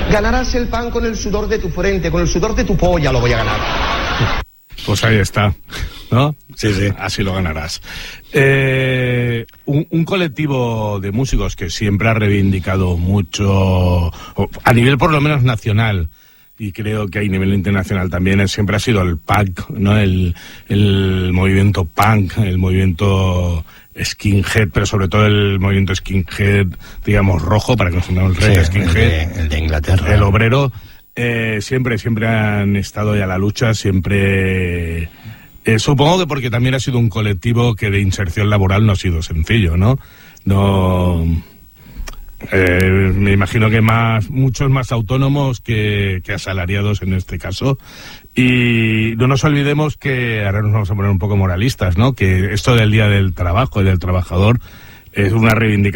Ganarás el pan con el sudor de tu frente, con el sudor de tu polla lo voy a ganar. Pues ahí está, ¿no? Sí, sí. Así lo ganarás. Un colectivo de músicos que siempre ha reivindicado mucho, a nivel por lo menos nacional, y creo que a nivel internacional también, siempre ha sido el punk, ¿no? El movimiento punk, el movimiento skinhead, pero sobre todo el movimiento skinhead, digamos, rojo, para que nos entendamos el skinhead. El de Inglaterra. El obrero. Siempre han estado ya a la lucha, siempre... supongo que porque también ha sido un colectivo que de inserción laboral no ha sido sencillo, ¿no? Me imagino que muchos más autónomos que asalariados en este caso. Y no nos olvidemos que, ahora nos vamos a poner un poco moralistas, ¿no? Que esto del Día del Trabajo y del Trabajador es una reivindicación